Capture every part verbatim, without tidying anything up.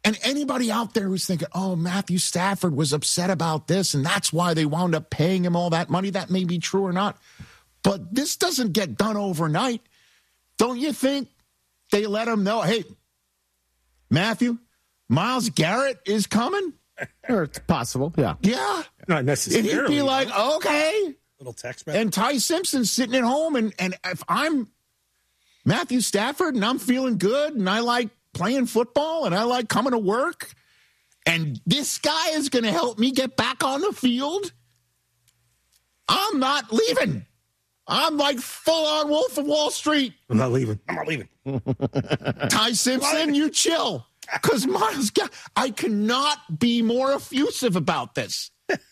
And anybody out there who's thinking, oh, Matthew Stafford was upset about this, and that's why they wound up paying him all that money, that may be true or not. But this doesn't get done overnight. Don't you think they let him know, hey, Matthew, Myles Garrett is coming? Or it's possible, yeah. Yeah. Not necessarily. And he'd be like, okay. Little text message. And Ty Simpson's sitting at home, and, and if I'm Matthew Stafford and I'm feeling good and I like playing football and I like coming to work, and this guy is going to help me get back on the field, I'm not leaving. I'm like full-on Wolf of Wall Street. I'm not leaving. I'm not leaving. Ty Simpson, you chill. Because Myles Garrett, I cannot be more effusive about this.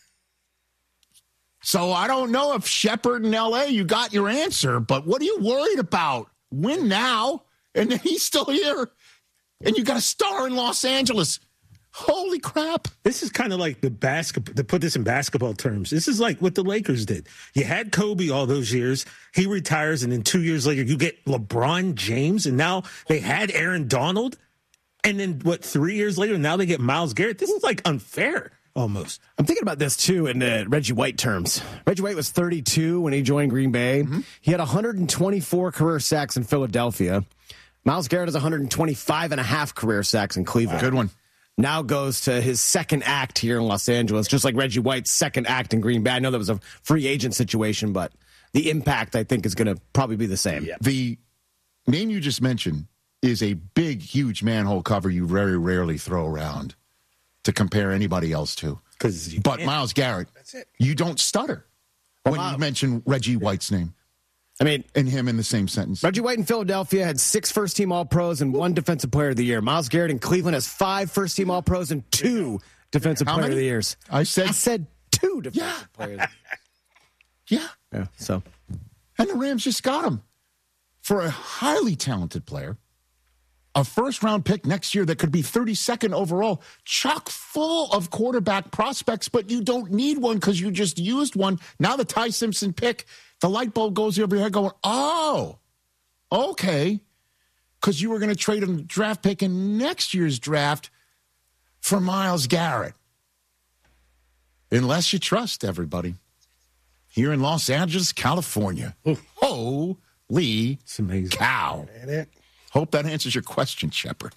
So I don't know if Shepard in L A, you got your answer, but what are you worried about? Win now, and then he's still here, and you got a star in Los Angeles. Holy crap. This is kind of like the basketball, to put this in basketball terms, this is like what the Lakers did. You had Kobe all those years. He retires, and then two years later, you get LeBron James, and now they had Aaron Donald. And then, what, three years later, now they get Myles Garrett? This is like unfair, almost. I'm thinking about this, too, in uh, Reggie White terms. Reggie White was thirty-two when he joined Green Bay. Mm-hmm. He had one hundred twenty-four career sacks in Philadelphia. Myles Garrett has one hundred twenty-five and a half career sacks in Cleveland. Good one. Now goes to his second act here in Los Angeles, just like Reggie White's second act in Green Bay. I know that was a free agent situation, but the impact, I think, is going to probably be the same. Yeah. The name you just mentioned is a big, huge manhole cover you very rarely throw around to compare anybody else to. But Myles Garrett, that's it. You don't stutter when well, you mention Reggie White's name. I mean, and him in the same sentence. Reggie White in Philadelphia had six first-team All-Pros and one Defensive Player of the Year. Myles Garrett in Cleveland has five first-team All-Pros and two Defensive How Player many? of the Years. I said, I said two Defensive yeah. Player of the Years. Yeah. Yeah, so. And the Rams just got him for a highly talented player. A first-round pick next year that could be thirty-second overall, chock full of quarterback prospects, but you don't need one because you just used one. Now the Ty Simpson pick, the light bulb goes over your head going, oh, okay, because you were going to trade a draft pick in next year's draft for Myles Garrett. Unless you trust everybody. Here in Los Angeles, California. Oof. Holy it's amazing. Cow. Hope that answers your question, Shepard.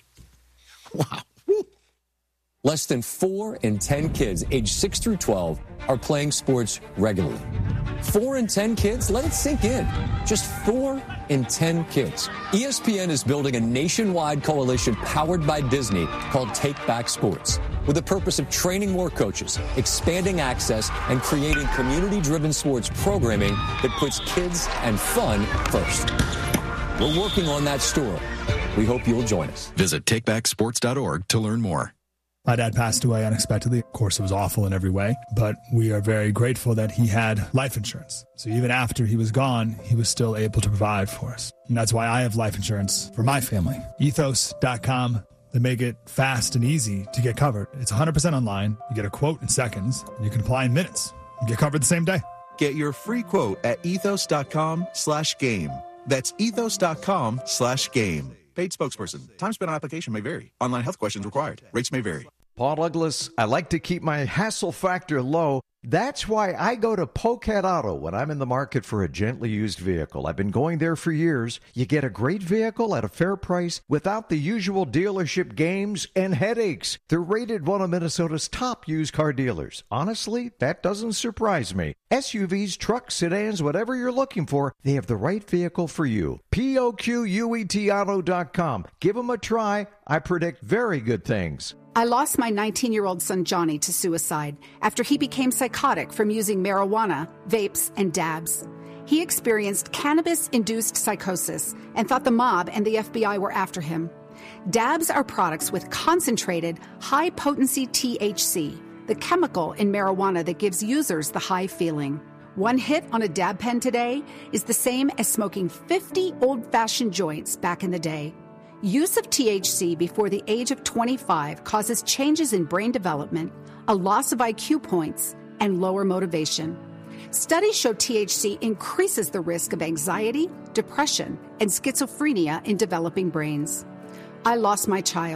Wow. Woo. Less than four in ten kids aged six through twelve are playing sports regularly. Four in ten kids? Let it sink in. Just four in ten kids. E S P N is building a nationwide coalition powered by Disney called Take Back Sports, with the purpose of training more coaches, expanding access, and creating community-driven sports programming that puts kids and fun first. We're working on that story. We hope you'll join us. Visit take back sports dot org to learn more. My dad passed away unexpectedly. Of course, it was awful in every way, but we are very grateful that he had life insurance. So even after he was gone, he was still able to provide for us. And that's why I have life insurance for my family. ethos dot com. They make it fast and easy to get covered. It's one hundred percent online. You get a quote in seconds. And you can apply in minutes. You get covered the same day. Get your free quote at ethos dot com slash game. That's ethos dot com slash game. Paid spokesperson. Time spent on application may vary. Online health questions required. Rates may vary. Paul Douglas, I like to keep my hassle factor low. That's why I go to Polecat Auto when I'm in the market for a gently used vehicle. I've been going there for years. You get a great vehicle at a fair price without the usual dealership games and headaches. They're rated one of Minnesota's top used car dealers. Honestly, that doesn't surprise me. S U Vs, trucks, sedans, whatever you're looking for, they have the right vehicle for you. P O Q U E T auto dot com. Give them a try. I predict very good things. I lost my nineteen-year-old son Johnny to suicide after he became psychotic from using marijuana, vapes, and dabs. He experienced cannabis-induced psychosis and thought the mob and the F B I were after him. Dabs are products with concentrated, high-potency T H C, the chemical in marijuana that gives users the high feeling. One hit on a dab pen today is the same as smoking fifty old-fashioned joints back in the day. Use of T H C before the age of twenty-five causes changes in brain development, a loss of I Q points, and lower motivation. Studies show T H C increases the risk of anxiety, depression, and schizophrenia in developing brains. I lost my child